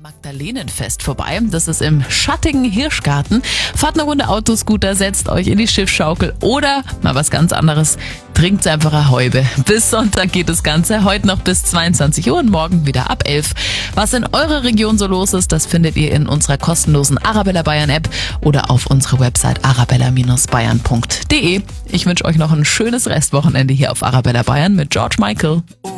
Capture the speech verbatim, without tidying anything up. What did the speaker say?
Magdalenenfest vorbei. Das ist im schattigen Hirschgarten. Fahrt eine Runde Autoscooter, setzt euch in die Schiffsschaukel oder mal was ganz anderes. Trinkt einfach eine Häube. Bis Sonntag geht das Ganze. Heute noch bis zweiundzwanzig Uhr und morgen wieder ab elf. Was in eurer Region so los ist, das findet ihr in unserer kostenlosen Arabella Bayern App oder auf unserer Website arabella Bindestrich bayern Punkt de. Ich wünsche euch noch ein schönes Restwochenende hier auf Arabella Bayern mit George Michael.